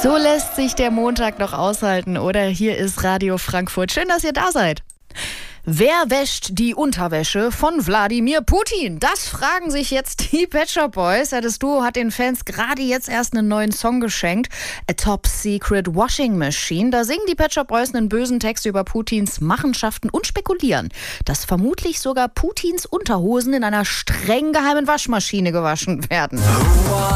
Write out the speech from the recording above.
So lässt sich der Montag noch aushalten, oder? Hier ist Radio Frankfurt. Schön, dass ihr da seid. Wer wäscht die Unterwäsche von Wladimir Putin? Das fragen sich jetzt die Pet Shop Boys. Ja, das Duo hat den Fans gerade jetzt erst einen neuen Song geschenkt. A Top Secret Washing Machine. Da singen die Pet Shop Boys einen bösen Text über Putins Machenschaften und spekulieren, dass vermutlich sogar Putins Unterhosen in einer streng geheimen Waschmaschine gewaschen werden.